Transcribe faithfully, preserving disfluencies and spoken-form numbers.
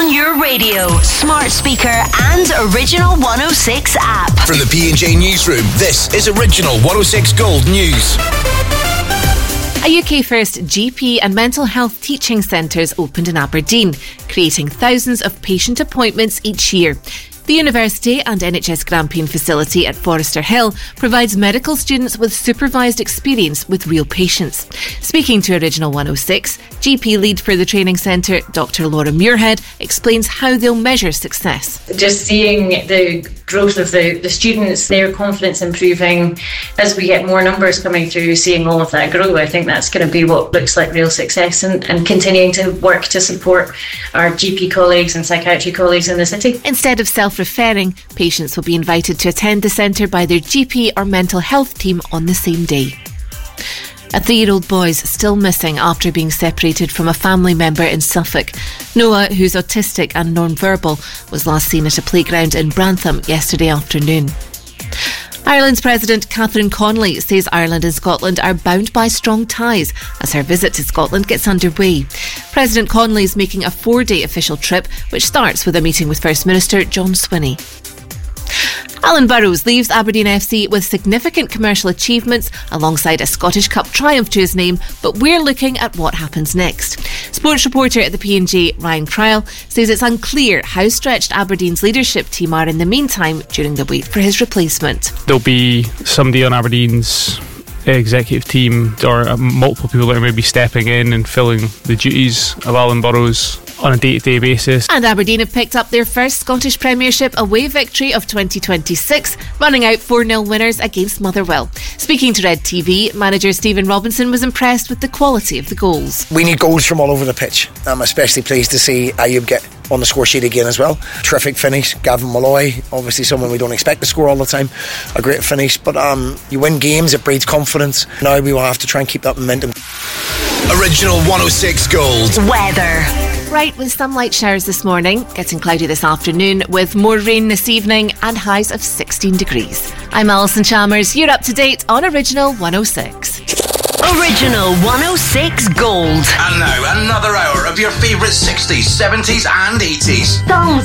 On your radio, smart speaker and Original one oh six app. From the P and J Newsroom, this is Original one oh six Gold News. A U K first G P and mental health teaching centres opened in Aberdeen, creating thousands of patient appointments each year. The university and N H S Grampian facility at Forester Hill provides medical students with supervised experience with real patients. Speaking to Original one oh six, G P lead for the training centre, Doctor Laura Muirhead, explains how they'll measure success. Just seeing the growth of the, the students, their confidence improving as we get more numbers coming through, seeing all of that grow, I think that's going to be what looks like real success, and, and continuing to work to support our G P colleagues and psychiatry colleagues in the city. Instead of self-referring, patients will be invited to attend the centre by their G P or mental health team on the same day. A three-year-old boy is still missing after being separated from a family member in Suffolk. Noah, who's autistic and non-verbal, was last seen at a playground in Brantham yesterday afternoon. Ireland's President Catherine Connolly says Ireland and Scotland are bound by strong ties as her visit to Scotland gets underway. President Connolly is making a four-day official trip, which starts with a meeting with First Minister John Swinney. Alan Burrows leaves Aberdeen F C with significant commercial achievements alongside a Scottish Cup triumph to his name, but we're looking at what happens next. Sports reporter at the P and J, Ryan Cryle, says it's unclear how stretched Aberdeen's leadership team are in the meantime during the wait for his replacement. There'll be somebody on Aberdeen's executive team or multiple people that are maybe stepping in and filling the duties of Alan Burrows on a day-to-day basis. And Aberdeen have picked up their first Scottish Premiership away victory of twenty twenty-six, running out four nil winners against Motherwell. Speaking to Red T V, manager Stephen Robinson was impressed with the quality of the goals. We need goals from all over the pitch. I'm especially pleased to see Ayoub get on the score sheet again as well. Terrific finish. Gavin Malloy, obviously someone we don't expect to score all the time. A great finish, but um, you win games, it breeds confidence. Now we will have to try and keep that momentum. Original one oh six Gold. Weather. Bright with some light showers this morning, getting cloudy this afternoon with more rain this evening and highs of sixteen degrees. I'm Alison Chalmers, you're up to date on Original one oh six. Original one oh six Gold. And now another hour of your favourite sixties, seventies and eighties. Songs